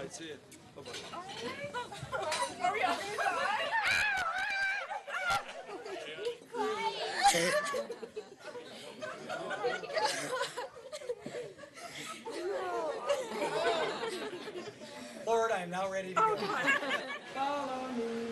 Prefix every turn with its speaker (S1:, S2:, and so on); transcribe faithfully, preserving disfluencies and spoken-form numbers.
S1: That's it. Bye-bye.
S2: Are we on the inside?
S3: Lord, I am now ready to go.